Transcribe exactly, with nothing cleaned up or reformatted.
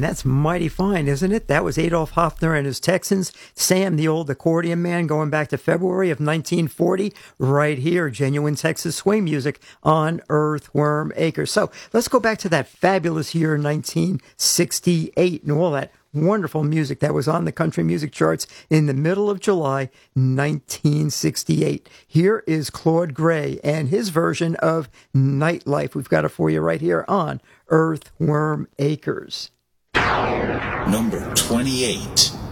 that's mighty fine, isn't it? That was Adolf Hoffner and his Texans. Sam, the old accordion man, going back to February of nineteen forty, right here, genuine Texas swing music on Earthworm Acres. So let's go back to that fabulous year, nineteen sixty-eight, and all that wonderful music that was on the country music charts in the middle of July, nineteen sixty-eight. Here is Claude Gray and his version of Nightlife. We've got it for you right here on Earthworm Acres. Number twenty-eight.